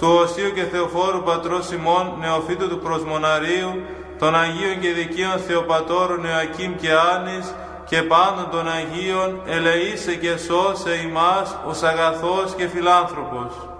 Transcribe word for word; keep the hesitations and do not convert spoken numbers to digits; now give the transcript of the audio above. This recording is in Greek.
του Οσίου και Θεοφόρου Πατρός ημών, νεοφύτου του Προσμοναρίου, των Αγίων και Δικαίων Θεοπατώρων Ιωακήμ και Άννης, και πάντων των Αγίων, ελεήσε και σώσε ημάς ως αγαθός και φιλάνθρωπος.